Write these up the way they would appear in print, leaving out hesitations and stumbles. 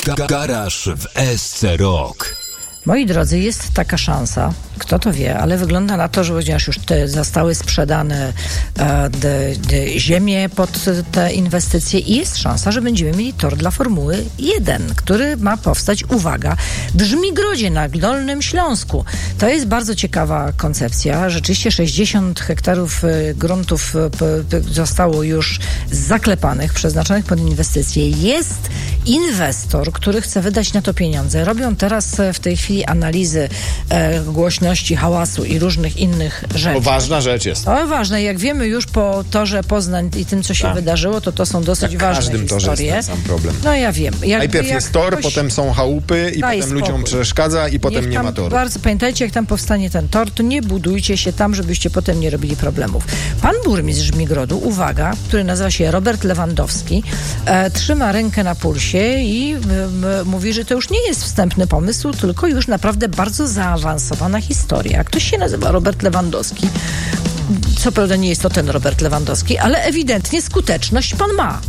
Garaż w SC Rock. Moi drodzy, jest taka szansa, kto to wie, ale wygląda na to, że ponieważ już te zostały sprzedane ziemie pod te inwestycje i jest szansa, że będziemy mieli tor dla Formuły 1, który ma powstać, uwaga, w Żmigrodzie na Dolnym Śląsku. To jest bardzo ciekawa koncepcja. Rzeczywiście 60 hektarów gruntów zostało już zaklepanych, przeznaczonych pod inwestycje. Jest inwestor, który chce wydać na to pieniądze. Robią teraz w tej chwili analizy głośności, hałasu i różnych innych rzeczy. To ważna rzecz jest. To ważne. Jak wiemy już po torze Poznań i tym, co się wydarzyło, to są dosyć ważne historie. W każdym torze jest ten sam problem. No ja wiem. Najpierw jest tor, potem są chałupy i potem ludziom przeszkadza i potem nie ma toru. Bardzo pamiętajcie, jak tam powstanie ten tor, to nie budujcie się tam, żebyście potem nie robili problemów. Pan burmistrz Żmigrodu, uwaga, który nazywa się Robert Lewandowski, trzyma rękę na pulsie i mówi, że to już nie jest wstępny pomysł, tylko już naprawdę bardzo zaawansowana historia. Ktoś się nazywa Robert Lewandowski. Co prawda nie jest to ten Robert Lewandowski, ale ewidentnie skuteczność pan ma.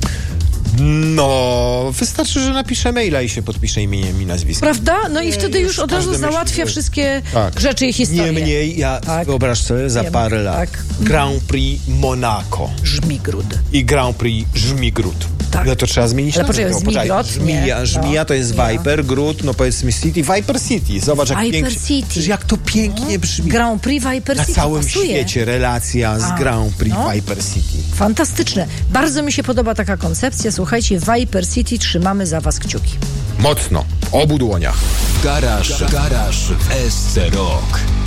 No, wystarczy, że napisze maila i się podpisze imieniem i nazwiskiem. Prawda? No i wtedy już od razu załatwia wszystkie rzeczy i historie. Niemniej, wyobraź sobie, za parę lat Grand Prix Monaco. Żmigród. I Grand Prix Żmigród. Tak. No to trzeba zmienić ale poczekaj, Żmija to jest Viper, Gród, no powiedzmy City, Viper City. Zobacz, jak Viper pięknie. City. Przecież jak to pięknie brzmi. Grand Prix Viper na City. Na całym pasuje. świecie relacja z Grand Prix Viper City. Fantastyczne. Bardzo mi się podoba taka koncepcja. Słuchajcie, Viper City, trzymamy za was kciuki. Mocno. Obu dłoniach. Garaż w SC Rock.